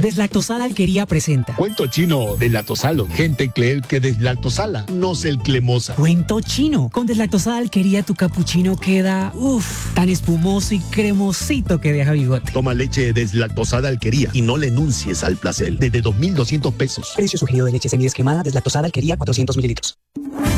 Deslactosada Alquería presenta Cuento chino de Lactosalo. Gente cree que deslactosala, no se el cremosa. Cuento chino. Con Deslactosada Alquería tu capuchino queda, tan espumoso y cremosito que deja bigote. Toma leche deslactosada Alquería y no le enuncies al placer. Desde 2,200 pesos. Precio sugerido de leche semidescremada Deslactosada Alquería 400 mililitros.